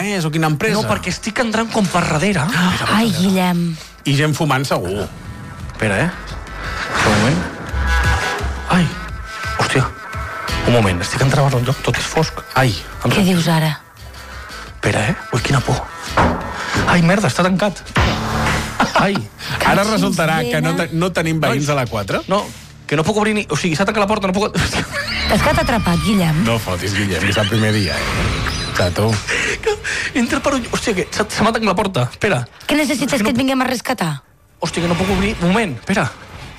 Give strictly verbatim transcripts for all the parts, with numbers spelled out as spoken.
és o quina empresa? No, perquè estic entrant com per darrere. Ai, Guillem. I gent fumant segur. Espera, eh? Un moment. Ai, hòstia. Un moment, estic entrant a un lloc, tot és fosc. Ai. Què dius ara? Espera, eh? Ui, quina por. Ai, merda, està tancat. Ai. Ara resultarà que no, te, no tenim veïns a la quatre? No, que no puc obrir ni... O sigui, s'ha tancat la porta, no puc... T'has quedat atrapat, Guillem? No fotis, Guillem, és el primer dia, eh? Tato. Entra per un... Hòstia, que se m'ha tancat la porta. Espera. Què necessites que et vinguem a rescatar? Hòstia, que no puc obrir... Un moment, espera.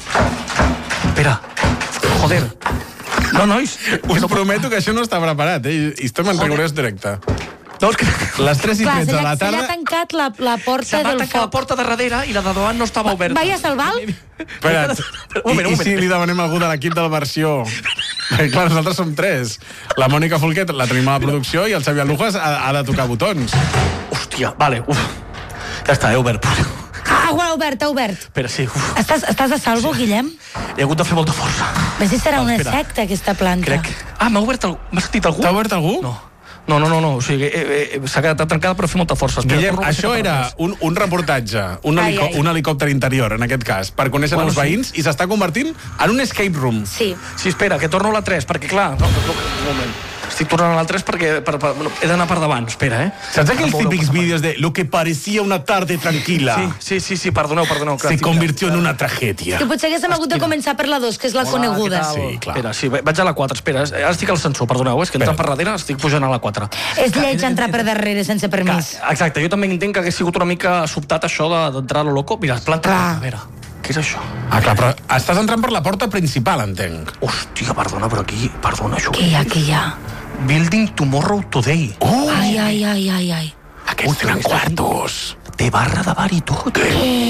Espera. Joder. No, nois. Us no prometo que això no està preparat, eh? I estem en rigorós directe. No, és que... Les tres i tretze de la tarda... Se l'ha tancat la, la porta se del tancat la foc. porta de darrere i la de davant no estava oberta. Vaig a salvar-lo? Espera't. Un moment, un I, I moment. si li demanem a algú de l'equip del versió? Perquè, clar, nosaltres som tres. La Mònica Folquet la tenim a la producció i el Xavier Lujas ha, ha de tocar botons. Hòstia, vale, uf. Ja està, he obert. Ah, ho ha obert, ha obert. Espera, sí, uf. Estàs, estàs a salvo, Guillem? He hagut de fer molta força. Ves si serà una Espera. secta, aquesta planta. Crec... Ah, m'ha obert algú? M'ha sentit algú? T'ha obert algú? No. No, no, no, no. O sigui, eh, eh, s'ha quedat tancada però fer molta força. Espera, Guillem, torno a això aixecar era per res. un, un reportatge, un, Ai, helico ai. un helicòpter interior, en aquest cas, per conèixer Bueno, els sí. veïns, i s'està convertint en un escape room. Sí. Sí, espera, que torno a la tres, perquè clar... No, no, un moment. Estic tornant a la tres perquè per, per, no, he d'anar per davant, espera, eh? Saps aquells Em veureu típics per vídeos de lo que parecía una tarde tranquila Sí, sí, sí, sí, perdoneu, perdoneu. clar, se estic- convirtió en una tragedia? Que potser haguéssim hagut de començar per la dos, que és la coneguda. Hola, què tal? Sí, clar. Espera, sí, vaig a la quatre, espera. Ara estic al sensor, perdoneu, és que entrant per darrere estic pujant a la quatre. És lleig entrar per darrere sense permís. Exacte, jo també entenc que hagués sigut una mica sobtat això de- d'entrar a lo loco. Mira, planta... Clar. A veure, què és això? Ah, clar, però estàs entrant per la porta principal, entenc. Hòstia, perdona, però aquí... Perdona, això... Què hi ha, què hi ha? Building Tomorrow Today. Oh! Ai, ai, ai, ai, ai. Aquests tenen quartos. Té barra de bar i tot.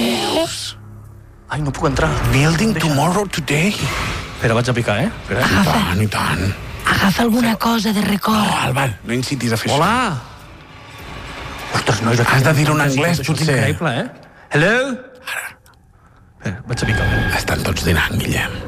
Ai, no puc entrar. Building Tomorrow Today. Espera, vaig a picar, eh? Espera. I tant, i tant. Agafa alguna cosa de Oh, record. Alban, no incitis a fer això. Hola! Ostres, nois, Has de dir-ho en anglès, Això és potser. increïble, eh? Hello? Espera, vaig a picar. Estan tots dinant, Guillem.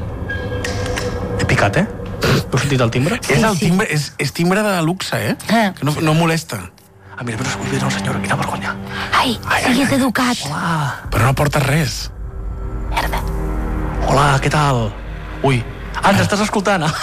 He picat, eh? Heu sentit el timbre? és el timbre, és, és timbre de luxe, eh? Eh. Que no, no molesta. Ah, mira, però s'ho la senyora, quina vergonya. Ai, sigues educat. Hola. Però no portes res. Merda. Hola, què tal? Ui. Ah, ens estàs escoltant? Ah?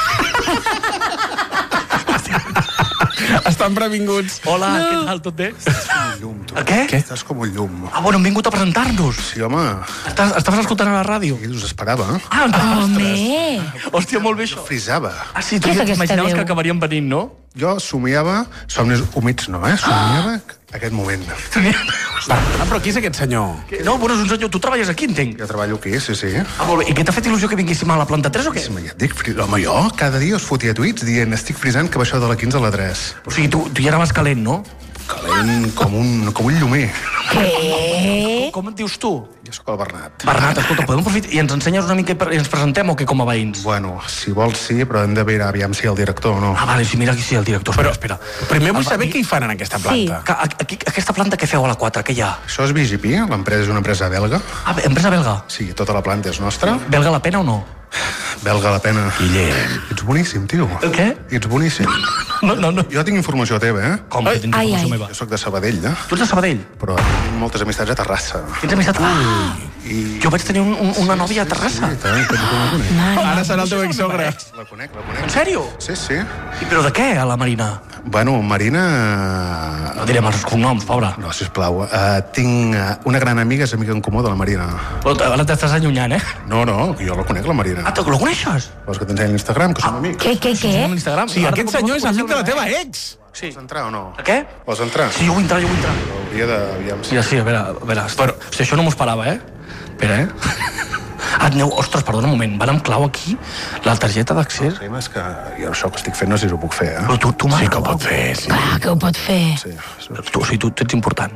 Estan previnguts. Hola, no. Què tal? Tot bé? Llum, tu. El què? Què? Estàs com un llum. Ah, bueno, hem vingut a presentar-nos. Sí, home, Estàs, estaves escoltant a la ràdio? qui us esperava? Ah, Home. hòstia, molt bé això. Frisava. Ah, sí, tu Què és ja aquesta t'imaginaves veu? que acabaríem venint, no? Jo somiava, somnis humits no, eh? Somiava aquest moment. Va, ah, però qui és aquest senyor? No, bueno, és un senyor, tu treballes aquí, entenc. Jo treballo aquí, sí, sí. Ah, molt bé. I què t'ha fet il·lusió que vinguéssim a la planta tres o què? Sí, ja et dic, fri- home, jo cada dia us fotia tuits dient estic frisant que baixeu de la quinze a la tres. O sigui, tu, tu ja anaves calent, no? Calent com un, com un llumer. Què? Com et dius tu? Jo sóc el Bernat. Bernat, escolta, podem aprofitar i ens ensenyes una mica i pre- i ens presentem o què com a veïns? Bueno, si vols sí, però hem de veure aviam si el director o no. Ah, vale, sí, mira aquí sí, el director. Però, espera. Primer vull El- saber què hi fan en aquesta planta. Que, a- aquí, aquesta planta que feu a la quatre, què hi ha? Això és V G P, l'empresa és una empresa belga. Ah, empresa belga. Sí, tota la planta és nostra. Belga la pena o no? Belga la pena. Guillem. Ets boníssim, tio. El què? Ets boníssim. No, no, no. Jo tinc informació teva, eh? Com que tens Ai, informació ai. meva? Jo sóc de Sabadell, eh? Tu ets de Sabadell? Però tinc moltes amistats a Terrassa. Tens amistat? Ah, I... jo vaig tenir un, un, una nòvia a Terrassa. Sí, tant, que no la conec. Ara serà el teu exsogre. La conec, la En conec. sèrio? Sí, sí. I però de què, a la Marina? Bueno, Marina... No direm els cognoms, pobra. No, sisplau. Uh, tinc uh, una gran amiga, és amiga en comú de la Marina. Però ara t'estàs allunyant, eh? No, no, que jo la conec, la Marina. Ah, te la coneixes? Vols que t'ensenya l'Instagram, que som amics? Què, què, què? Som a l'Instagram. Sí, Ara aquest te- senyor és amic de la coneixes teva el meu, ex. eh? Sí. Vols entrar o no? A què? Vols entrar? Sí, jo vull entrar, jo vull entrar. Hauria de... Aviam, si... Mira, sí, a veure, a veure. Però, hosti, això no m'ho esperava, eh? Espera, eh? Ah, aneu, ostres, perdona un moment. Van amb clau aquí la targeta d'accés. El tema és que jo això que estic fent no sé si ho puc fer, eh? Però tu, tu Sí que ho pot fer, sí. Clar, que ho pot fer. Sí, Tu, o sigui, tu, tu ets important.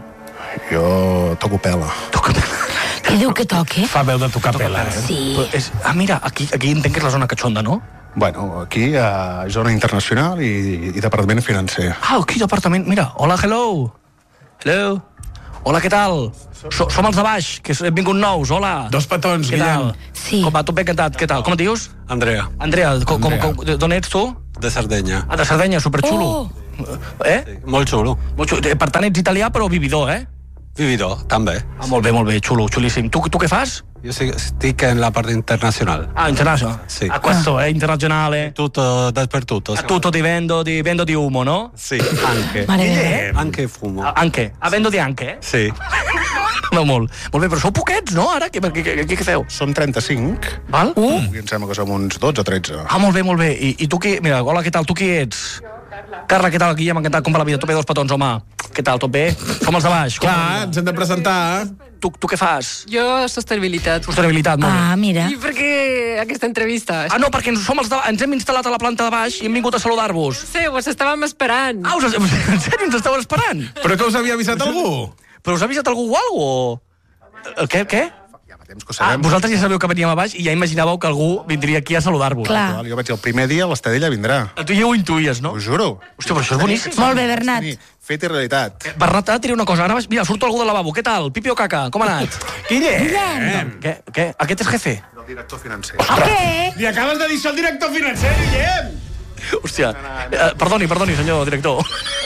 jo toco pela. Toca... Què diu que toque? Fa veu de tocar pela, eh? Sí. Però és... Ah, mira, aquí, aquí entenc que és la zona catxonda, no? Bueno, aquí a zona internacional i, i departament financer. Ah, aquí, departament. Mira, hola, hello. Hello. Hola, què tal? So, som els de baix, que hem vingut nous, hola. Dos petons, Què tal? Guillem. Sí. Com va, tot bé cantat, què tal? Com et dius? Andrea, Andrea, com, com, Andrea. com, d'on ets tu? de Sardenya. Ah, de Sardenya, superxulo. Oh. Eh? Molt xulo. Molt xulo. Per tant, ets italià, però vividor, eh? Vividor, també. Ah, molt bé, molt bé, xulo, xulíssim. Tu, tu què fas? Io sì- estic en la parte internazionale. Ah, internazionale. Sì. Ah, questo è internazionale. Tutto dappertutto. A tutto ti vendo di, vendo di humo, no? Sì, anche. Mare meva. Anche fumo. Ah, anche. Ah, vendo di anche, eh? Sì. No, molt. Molt bé, però sou poquets, no, ara? Què, què, què, què feu? Som trenta-cinc, Val? uh. i em sembla que som uns dotze o tretze. Ah, molt bé, molt bé. I, i tu qui... Mira, hola, què tal? Tu qui ets? Carla, què tal? Guillem, encantat, com va la vida? Tu bé, dos petons, home. Què tal, tot bé? Som els de baix. Com va la Clar, vida? ens hem de presentar. Tu, tu què fas? Jo, sostenibilitat. Sostenibilitat, molt bé. Ah, mira. I per què aquesta entrevista? Ah, no, perquè ens, som els de, ens hem instal·lat a la planta de baix i hem vingut a saludar-vos. Sí, us estàvem esperant. Ah, us, en sèrio, ens estàveu esperant? Però que us havia avisat algú? Però us ha avisat algú o algo? El què, el què? Ja fa temps que ho Ah, sabem. vosaltres ja sabeu que veníem a baix i ja imaginàveu que algú vindria aquí a saludar-vos. Clar. Jo vaig dir el primer dia, l'Estadella vindrà. Tu ja ho intuïes, no? Ho juro. Hòstia, però això és boníssim. Molt bé, Bernat. Sí, fet i realitat. Bernat, et diré una cosa. Ara, vaig- mira, surto algú del lavabo. Què tal? Pipi o caca? Com ha anat? Guillem! Què? Què? Aquest és jefe? El director financer. Què? Li acabes de dir això al director financer, Guillem! Hòstia. Eh, perdoni, perdoni, senyor director.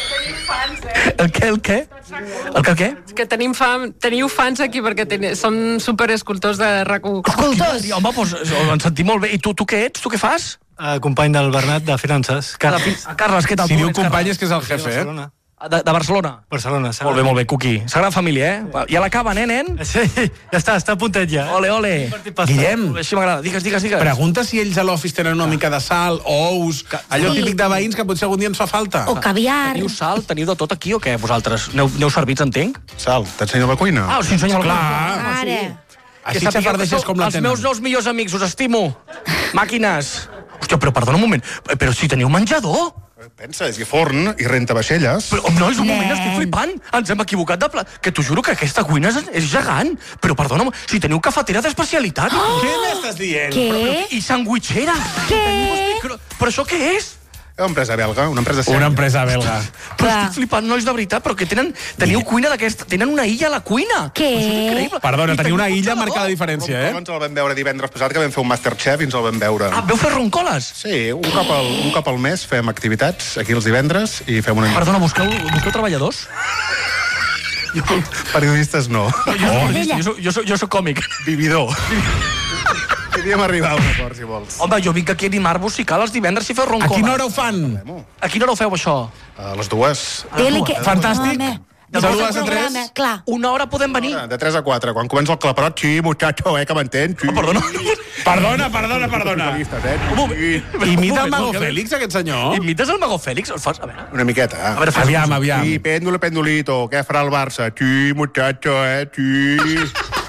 El què, el què? El què, el què? És que tenim fam, teniu fans aquí perquè ten, som superescultors de RAC u. Escoltós. Home, doncs, ens sentim molt bé. I tu, tu què ets? Tu què fas? Uh, company del Bernat de Finances. Car Carles, què tal? Si Tu diu ets company Carles? és que és el jefe, eh? Barcelona. De, de Barcelona? Barcelona. Molt bé, molt bé, Cuqui. Sagrada Família, eh? Ja l'acaba, eh, nen? Sí, ja està, està a puntet ja. Ole, ole. Partit pasta. Guillem, Molt bé, així m'agrada. Digues, digues, digues. pregunta si ells a l'office tenen una mica de sal o ous, allò Sí. típic de veïns que potser algun dia ens fa falta. O caviar. Teniu sal, teniu de tot aquí o què, vosaltres? Neu, neu servits, entenc? Sal, t'ensenyo la cuina? Ah, sí, senyor. Clar. Ara. Així xafardeixes com la Els tenen. meus nous millors amics, us estimo. Màquines. Hòstia, però perdona un moment. Però si teniu menjador? Pensa, és que forn i renta vaixelles. Però, oh, nois, un moment, Nen. estic flipant. Ens hem equivocat de pla... Que t'ho juro que aquesta cuina és, és gegant. Però, perdona, si teniu cafetera d'especialitat... Oh! Què m'estàs dient? Què? I sandwitxera. Què? Però, però això què és? Una empresa belga, una empresa sèria. Una empresa belga. Però Clar. estic flipant, nois, de veritat, però que tenen... Teniu cuina d'aquesta... Tenen una illa a la cuina. Què? Això és increïble. Perdona, I teniu una illa menjador. marcada Com, diferència, com eh? ens el vam veure divendres passat, que vam fer un Masterchef i ens el vam veure. Ah, veu fer roncoles? Sí, un cop, al, un cop al mes fem activitats aquí els divendres i fem una... Perdona, busqueu, busqueu treballadors? Periodistes no. Jo, oh, jo, soc, jo, soc, jo soc còmic. Vividor. Podríem arribar a un acord, si vols. Home, jo vinc aquí a animar-vos si cal els divendres si feu A roncoles. quina hora ho fan? A quina hora ho feu, això? A les dues. Dile que... Fantàstic. Home. De I dues el a tres? programa, Clar. Una hora podem venir? De tres a quatre. Quan comença el claperot, sí, muchacho, eh, que m'entens? Sí. Oh, perdona. Perdona, perdona, perdona. Periodistes, eh? Un moment. Sí. Imita Un el Mago moment, Fèlix, aquest senyor? Imites el Mago Fèlix? El fas? A veure. Una miqueta, eh? A veure, fas... Aviam, aviam. Sí, péndole, pendulito. Què farà el Barça? Sí, muchacho, eh? Sí.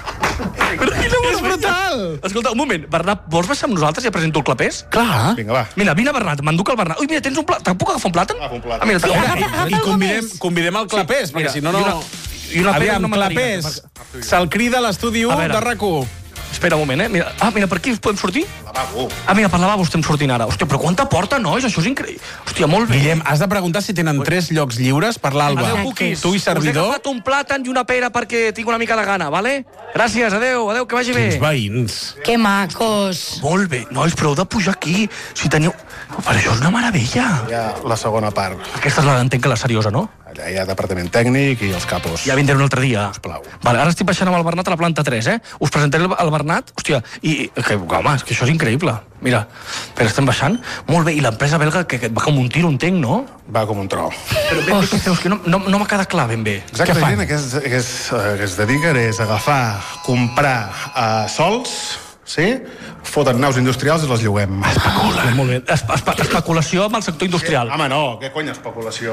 Però quina És brutal! Escolta, un moment. Bernat, vols baixar amb nosaltres i ja presento el clapés? Clar. Vinga, va. Mira, vine, Bernat, m'enduc el Bernat. Ui, mira, tens un plat. Te'n puc agafar un plàtan? Agafa un plàtan. Ah, mira, Sí, te- agafa- agafa I algo convidem, més. convidem el Clapés, perquè mira, si no, no... i una- i una pera i Aviam, una mandarina, Clapés, se'l crida a l'estudi u A veure. de RAC u. Espera un moment, eh? Mira. Ah, mira, per aquí podem sortir? Lavabo. Ah, mira, per lavabo estem sortint ara. Hòstia, però quanta porta, nois? Això és increïble. Hòstia, molt bé. Guillem, has de preguntar si tenen tres llocs lliures per l'Alba. Adéu, Cuquis. Tu i Us he servidor, agafat un plàtan i una pera perquè tinc una mica de gana, vale? Gràcies, adéu, adéu, que vagi bé. uns veïns. Que macos. Molt bé. Nois, però heu de pujar aquí. Si teniu... Per això és una meravella. Hi ha la segona part. Aquesta és la, entenc que la seriosa, no? Allà hi ha departament tècnic i els capos. Ja vindré un altre dia. Sisplau. Vale, ara estic baixant amb el Bernat a la planta tres, eh? Us presentaré el, el Bernat. Hòstia, i... Que, home, és que això és increïble. Mira, però estem baixant. Molt bé, i l'empresa belga que, que va com un tiro, entenc, no? Va com un tro. Però bé, bé, què feu? És que no, no, no m'ha quedat clar ben bé. Exactament, el que es, que, es, que es dediquen és agafar, comprar uh, sols, sí? Foten naus industrials i les lloguem. Especula. Molt bé. Espe espe especulació amb el sector industrial. Home, no, què cony especulació?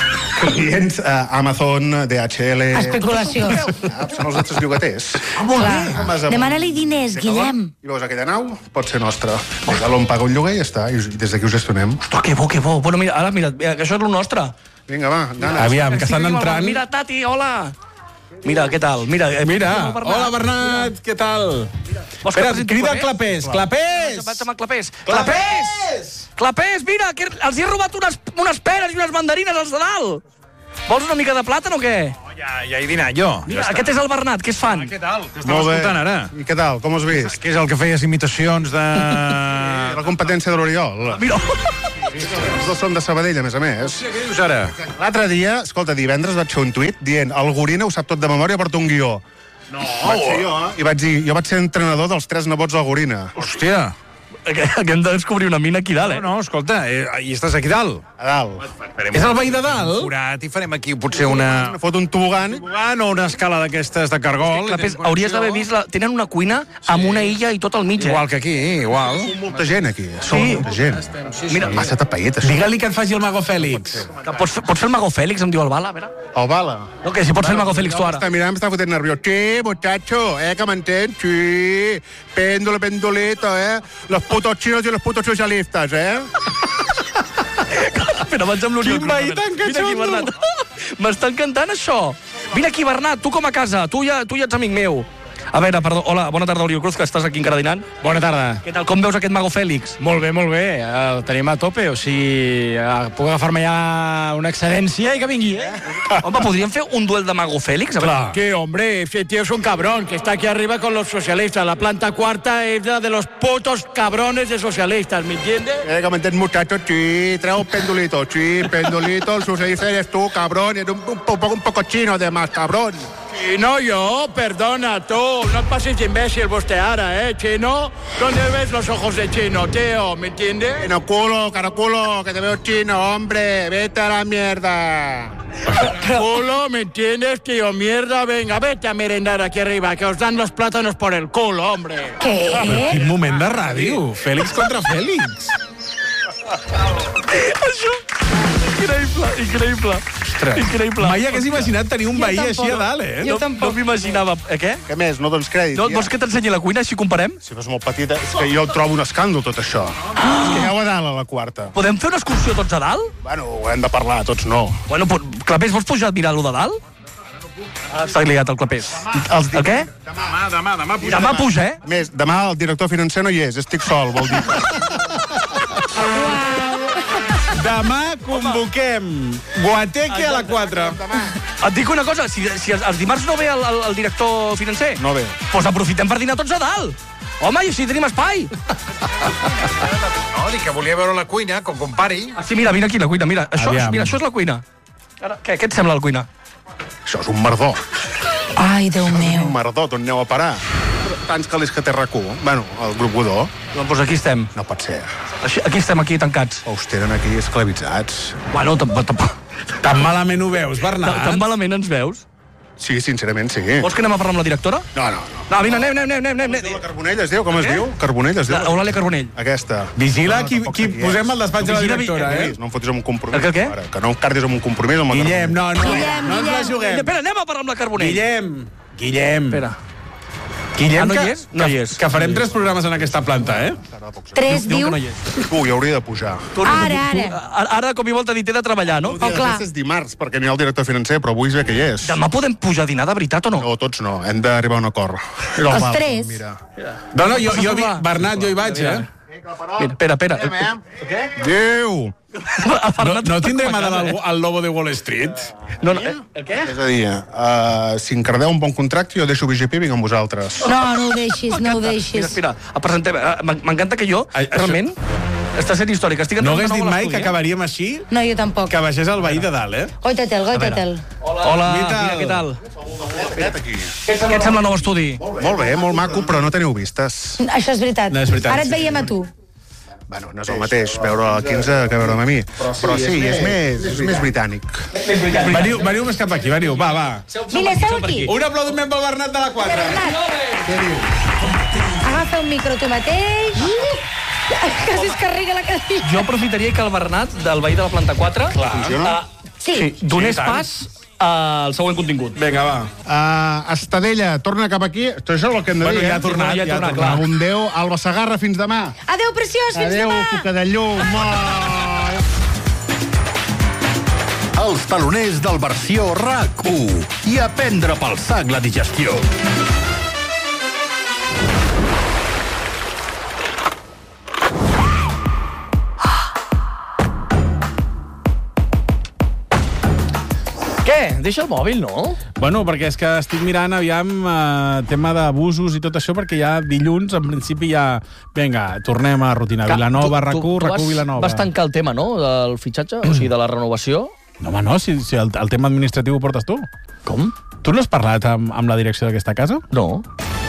Clients, uh, Amazon, D H L... Especulació. Ah, són els nostres llogaters. Ah, molt bé. Clar. Vas amunt. Demana-li diners, Té Guillem. calor, I veus aquella nau, pot ser nostra. Des de l'on paga un lloguer i ja està, i us- i des d'aquí us gestionem. Ostres, que bo, que bo. Bueno, mira, ara, mira, que això és el nostre. Vinga, va, ganes. Aviam, que estan entrant... Mira, Tati, hola. Mira, què tal? Mira, eh, Mira, Bernat. hola Bernat, què tal? Vols que Espera, presenti crida el el Clapés, Clapés! Vaig amb el Clapés. Clapés! Clapés, mira, que els hi he robat unes, unes peres i unes mandarines als de dalt. Vols una mica de plàtan o què? Ja, ja he dinat jo. Mira, aquest és el Bernat, que és fan. Què tal? T'estava Molt bé. escoltant ara. I què tal, com has vist? Què és el que feies imitacions de... La competència de l'Oriol. Mira, Els dos són de Sabadell, a més a més. Què dius ara? L'altre dia, escolta, divendres vaig fer un tuit dient el Gorina ho sap tot de memòria, porta un guió. No! Vaig ser jo, eh? I vaig dir, jo vaig ser entrenador dels tres nebots del Gorina. Hòstia. Que hem de descobrir una mina aquí dalt, eh? No, no, escolta, eh, i estàs aquí dalt. A dalt. És el veí de dalt? Forat, i farem aquí potser una... Fot un tobogan. Tobogan o una escala d'aquestes de cargol. Clapés, hauries d'haver vist... La... Tenen una cuina amb una illa i tot al mig, eh? Igual que aquí, igual. Som molta gent, aquí. Som Sí. molta gent. Mira, massa tapaït, això. Digue-li que et faci el Mago Fèlix. Que Pots, fer- pots fer el Mago Fèlix, em diu el Bala, a veure? El Bala. No, que si pots fer el Mago Fèlix tu ara. Està mirant, m'està fotent nerviós. Sí, muchacho, eh, que m'entens? Sí. Péndole, pendolito, eh? Los putos chinos y los putos socialistas, eh? Espera, vaig amb l'Oriol. Quin veí Cruz, a tan veure. Vine aquí, catxondo. Bernat. M'està encantant, això. Vine aquí, Bernat, tu com a casa. Tu ja, tu ja ets amic meu. A veure, perdó, hola, bona tarda, Oriol Cruz, que estàs aquí encaradinant. Bona tarda. Què tal, com veus aquest Mago Fèlix? Molt bé, molt bé. El tenim a tope, o sigui, eh, puc agafar-me ja una excedència i que vingui, eh? Home, podríem fer un duel de Mago Fèlix? A veure. Que hombre, ese tío es un cabrón, que está aquí arriba con los socialistas. La planta cuarta es la de los putos cabrones de socialistas, ¿me entiendes? Eh, que m'entens, muchacho? Sí, treu un pendolito. Sí, pendolito, el socialista eres tú, cabrón. Eres un, un, poco, un poco chino, además, cabrón. Y no yo, perdona, tú. No te pases de imbécil vos te ahora, ¿eh, chino? ¿Dónde ves los ojos de chino, tío? ¿Me entiendes? Chino culo, caraculo, que te veo chino, hombre. Vete a la mierda. Culo, ¿me entiendes, tío? Mierda, venga, vete a merendar aquí arriba, que os dan los plátanos por el culo, hombre. Què? Quin moment de ràdio. Fèlix contra Fèlix. Això... Increïble, increïble. Ostres, Increïble. mai hagués imaginat tenir un Jo veí tampoc. així a dalt, eh? Jo No, tampoc. no m'imaginava. Eh, què? Què més? No dones crèdit. No, ja. vols que t'ensenyi la cuina, si comparem? Si fos molt petita, és que jo trobo un escàndol, tot això. Ah. És que aneu a dalt, a la quarta. Podem fer una excursió tots a dalt? Bueno, ho hem de parlar, tots no. Bueno, po- Clapés, vols pujar a mirar-lo de dalt? Ah, està liat, el Clapés. Els El què? Demà, demà, demà. Demà puja, eh? A més, demà el director financer no hi és, estic sol, vol dir. Demà convoquem Guateque a la quatre. Et dic una cosa, si, si els, els dimarts no ve el, el, el director financer, No ve. doncs pues aprofitem per dinar tots a dalt. Home, i així tenim espai. No, dic que volia veure la cuina, com compari. Ah, sí, mira, mira aquí la cuina, mira. Això, Aviam. mira, això és la cuina. Ara, què, què et sembla la cuina? Això és un merdó. Ai, Déu Un meu. merdó, on aneu a parar? Tants calés que té R Q. Bueno, el grup Godó. Doncs aquí estem. No pot ser. Així, aquí estem, aquí tancats. O us tenen aquí esclavitzats. Bueno, tampoc... Tamp Tan malament ho veus, Bernat? tan malament ens veus? Sí, sincerament, sí. Vols que anem a parlar amb la directora? No, no, no. No, vine, anem, anem, anem, anem. La anem. Carbonell es diu? Com es Què? diu? Carbonell es diu? La- Eulàlia Carbonell. Aquesta. Vigila qui, tampoc qui sé qui posem és. al despatx de la Vigila, directora, eh? No em fotis amb un compromís. El què, el què? Ara, que no em cardis amb un compromís amb la Guillem, no, no. Guillem, no ens la Guillem. juguem. Espera, anem a parlar amb la Carbonell. Guillem. Guillem. Espera. Guillem, Ah, no que, hi és? No que, hi és. que farem tres programes en aquesta planta, eh? Tres, Diu diu... que no hi és. Ui, hauria de pujar. Ara, ara. Ara, ara com i volta dit, he de treballar, no? Oh, clar. És dimarts, perquè n'hi ha el director financer, però avui és que hi és. Demà podem pujar a dinar de veritat o no? No, tots no. Hem d'arribar a un acord. Mira Els Val, tres? Mira. No, no, jo, jo, vi- salvar. Bernat, jo hi vaig, eh? Mira, espera, espera. Diu! No, no tindrem ara el, el logo de Wall Street? No, no, eh, el què? És a dir, uh, si encardeu un bon contracte, jo deixo V G P i vinc amb vosaltres. No, no ho deixis, no ho Mira, deixis. espera, presentem... eh, m'en- M'encanta que jo, Ai, això- realment, està sent històric. Estic No entrant hagués de dit nou a mai que l'estudi, eh? acabaríem així, No, jo tampoc. que baixés el veí de dalt, eh? Goitatel, goitatel. Hola, Què tal? mira, què tal? Aquí. Què et sembla el nou estudi? Molt bé, molt maco, però no teniu vistes. Això és veritat. No, és veritat. Ara et veiem a tu. Bueno, no és el mateix veure el quinze que veure'm a mi. Però sí, és més, és més britànic. Veniu, veniu més cap aquí, veniu, va, va. Mira, seu aquí. Un aplaudiment pel Bernat de la quatre. Bernat, agafa un micro tu mateix. Quasi es carrega la cadira. Jo aprofitaria que el Bernat, del veí de la planta quatre, Funciona? Sí. donés Sí, tant. pas al següent contingut. Vinga, va. Uh, Estadella, torna cap aquí. Això és el que hem de Bueno, dir, ja ha eh? tornat, ja ha ja ha tornat, tornat. clar. Un Déu, Alba Sagarra, fins demà. Adéu, preciós, fins Adéu, demà. cuca de llum. Els taloners del versió R A C u i a prendre pel sac la digestió. Què Què? Deixa el mòbil, no? Bueno, perquè és que estic mirant, aviam, eh, tema d'abusos i tot això, perquè ja dilluns, en principi, ja... Vinga, tornem a rutina. Vilanova, RAC u, RAC u, Vilanova. Vas tancar el tema, no?, del fitxatge, o sigui, de la renovació. No, home, no, si, si el, el tema administratiu ho portes tu. Com? Tu no has parlat amb, amb la direcció d'aquesta casa? No.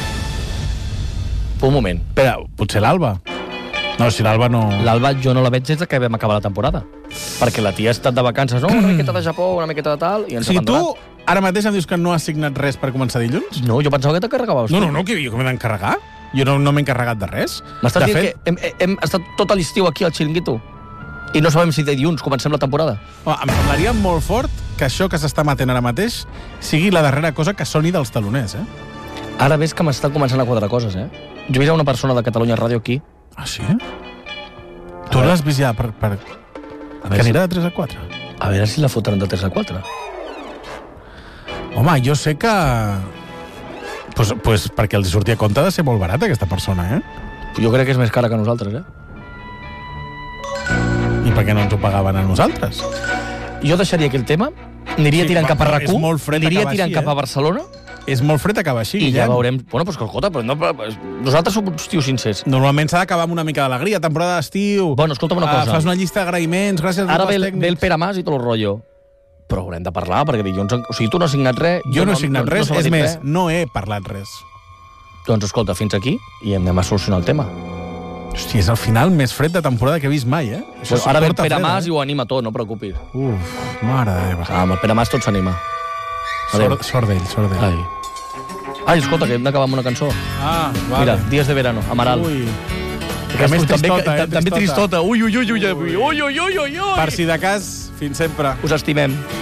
Un moment. Espera, potser l'Alba. No, si l'Alba no... L'Alba jo no la veig des que vam acabar la temporada. Perquè la tia ha estat de vacances, no? Una miqueta de Japó, una miqueta de tal, i ens O sigui, hem tu abandonat. ara mateix em dius que no has signat res per començar dilluns? No, jo pensava que t'encarregaves. No, no, no, que jo que m'he d'encarregar. Jo no, no m'he encarregat de res. M'estàs De dient fet- que hem, hem estat tot l'estiu aquí al Chiringuito i no sabem si dilluns comencem la temporada? Home, em semblaria molt fort que això que s'està matent ara mateix sigui la darrera cosa que soni dels taloners, eh? Ara ves que m'estan començant a quadrar coses, eh? Jo he vist una persona de Catalunya Ràdio aquí. Ah, sí? Tu l'has vist ja per... per... A Que veure, si, anirà de tres a quatre? a veure si la fotran de tres a quatre. Home, jo sé que... Pues, pues perquè els sortia a compte de ser molt barata, aquesta persona, eh? Jo crec que és més cara que nosaltres, eh? I per què no ens ho pagaven a nosaltres? Jo deixaria aquí el tema, aniria Sí, tirant va, cap a però RAC és u, molt fred aniria acabar tirant així, cap a eh? Barcelona És molt fred acabar així, i ja Guillem. veurem... Bueno, però escolta, però no, però nosaltres som uns tios sincers. Normalment s'ha d'acabar amb una mica d'alegria, temporada d'estiu... Bueno, escolta'm una Ah, cosa. fas una llista d'agraïments, gràcies a Ara tots ve, els el- tècnics. ve el Pere Mas i tot el rotllo. Però haurem de parlar, perquè dilluns... O sigui, tu no has signat res... Jo no he signat res, se m'ha és dit més, res. no he parlat res. Doncs escolta, fins aquí i anem a solucionar el tema. Hòstia, és el final més fred de temporada que he vist mai, eh? Això Però ara ve el porta Pere freda, Mas eh? i ho anima tot, no preocupis. Uf, mare de Déu. Ah, amb el Pere Mas tot s'anima. Adéu. Sort, sort d'ell, sort d'ell. Ai. Ai, escolta, que hem d'acabar amb una cançó. Ah, vale. Mira, Días de verano, Amaral. Ui. Que més també, tristota, eh? també tristota. Ui, ui, ui, ui, ui, ui, ui, ui, ui, ui. Per si de cas, fins sempre. Us estimem.